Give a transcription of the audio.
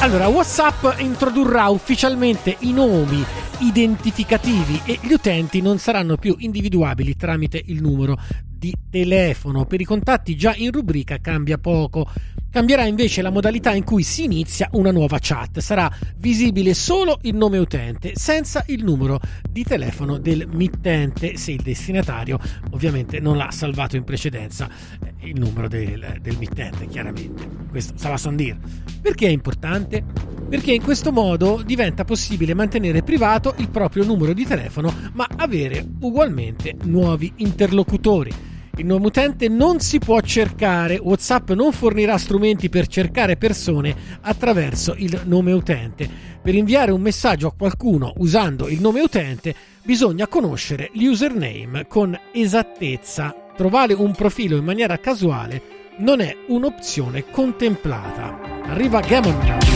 Allora, WhatsApp introdurrà ufficialmente i nomi identificativi e gli utenti non saranno più individuabili tramite il numero di telefono. Per i contatti già in rubrica cambia poco. Cambierà invece la modalità in cui si inizia una nuova chat. Sarà visibile solo il nome utente, senza il numero di telefono del mittente, se il destinatario ovviamente non l'ha salvato in precedenza il numero del mittente, chiaramente. Questo sa a dire. Perché è importante? Perché in questo modo diventa possibile mantenere privato il proprio numero di telefono, ma avere ugualmente nuovi interlocutori. Il nome utente non si può cercare. WhatsApp non fornirà strumenti per cercare persone attraverso il nome utente. Per inviare un messaggio a qualcuno usando il nome utente bisogna conoscere l'username con esattezza. Trovare un profilo in maniera casuale non è un'opzione contemplata. Arriva Gammon.